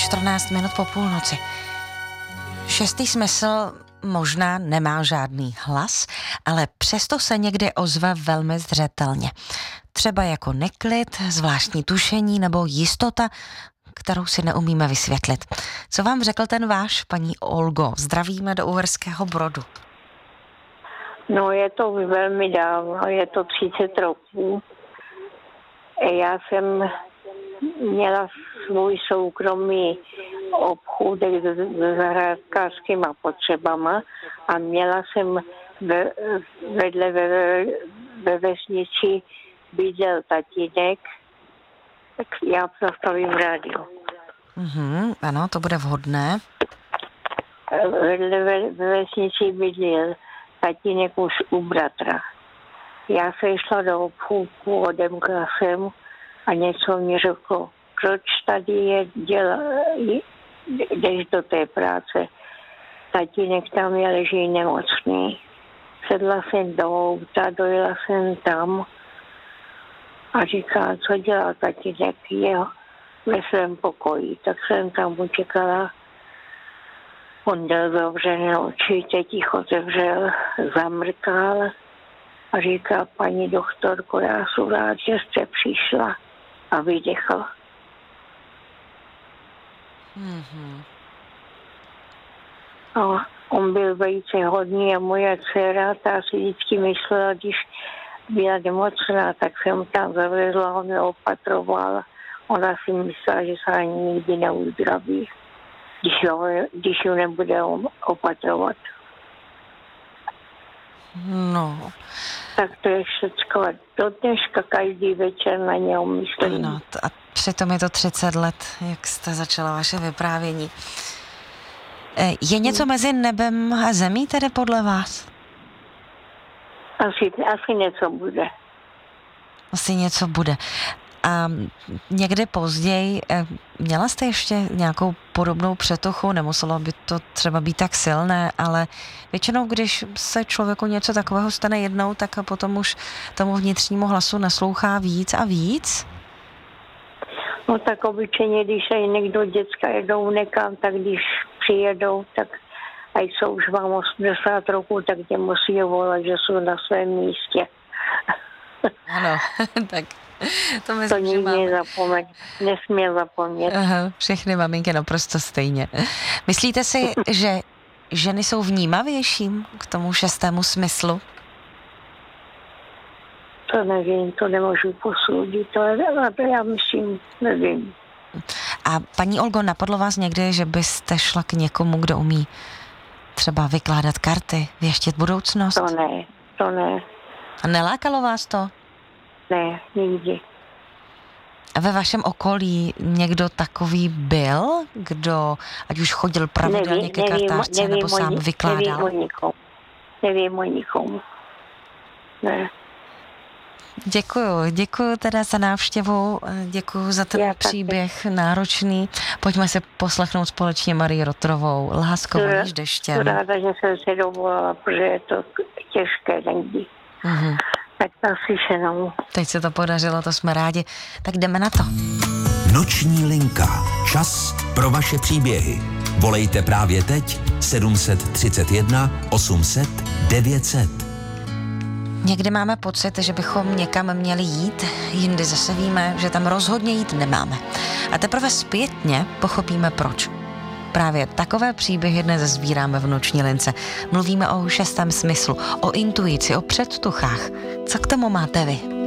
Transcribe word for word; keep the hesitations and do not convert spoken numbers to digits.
čtrnáct minut po půlnoci. Šestý smysl možná nemá žádný hlas, ale přesto se někdy ozve velmi zřetelně. Třeba jako neklid, zvláštní tušení nebo jistota, kterou si neumíme vysvětlit. Co vám řekl ten váš, paní Olgo? Zdravíme do Uherského Brodu. No, je to velmi dávno, je to třicet roků. Já jsem měla svůj soukromý obchůdek s zahrádkářskýma potřebama a měla jsem ve, vedle ve, ve vesnici bydlel tatínek, tak já zastavím rádio. Mhm, ano, to bude vhodné. Vedle ve, ve vesnici bydlel tatínek už u bratra. Já se šla do obchůdku, odemkla jsem a něco mi řekl, proč tady je děla, jdeš do té práce. Tatínek tam je leží nemocný. Sedla jsem do auta, dojela jsem tam a říká, co dělá tatínek, je ve svém pokoji. Tak jsem tam utěkala. On dal zavřené oči, teď jich otevřel, zamrkal a říká, paní doktorko, já jsem rád, že jste přišla, a vydechl. Mm-hmm. A on byl velice hodný a moje dcera, ta si vždycky myslela, když byla nemocná, tak jsem tam zavezla, on mě opatroval. Ona si myslela, že se ani nikdy neuzdraví, když, ho, když ho nebude opatrovat. No. Tak to je všecko. Do dneška každý večer na něho myslím. Ano, a přitom je to třicet let, jak jste začala vaše vyprávění. Je něco mezi nebem a zemí tedy podle vás? Asi, asi něco bude. Asi něco bude. A někdy později, měla jste ještě nějakou podobnou přetuchu, nemuselo by to třeba být tak silné, ale většinou, když se člověku něco takového stane jednou, tak a potom už tomu vnitřnímu hlasu naslouchá víc a víc? No tak obyčejně, když se někdo děcka jedou nekam, tak když přijedou, tak a jsou už vám osmdesát roků, tak tě musí volat, že jsou na svém místě. Ano, tak to myslím, to nikdy máme... nezapomeň, nesmí zapomnět. Aha, všechny maminky naprosto stejně. Myslíte si, že ženy jsou vnímavější k tomu šestému smyslu? To nevím, to nemůžu posoudit, to, to já myslím, nevím. A paní Olgo, napadlo vás někdy, že byste šla k někomu, kdo umí třeba vykládat karty, věštět budoucnost? To ne, to ne. A nelákalo vás to? Ne, nikdy. A ve vašem okolí někdo takový byl, kdo ať už chodil pravidelně ke kartářce nebo sám vykládal? Nevím o nikom. Nevím o nikom. Ne. Děkuju, děkuju teda za návštěvu, děkuju za ten Já příběh taky. náročný. Pojďme si poslechnout společně Marii Rotrovou, Láskou níž deštěm. Jsem ráda, že jsem se dovolala, protože je to těžké někdy. Mm-hmm. Tak naslyšenou. Teď se to podařilo, to jsme rádi. Tak jdeme na to. Noční linka. Čas pro vaše příběhy. Volejte právě teď sedm set třicet jedna osm set devět set. Někdy máme pocit, že bychom někam měli jít, jindy zase víme, že tam rozhodně jít nemáme. A teprve zpětně pochopíme proč. Právě takové příběhy dnes sbíráme v Noční lince. Mluvíme o šestém smyslu, o intuici, o předtuchách. Co k tomu máte vy?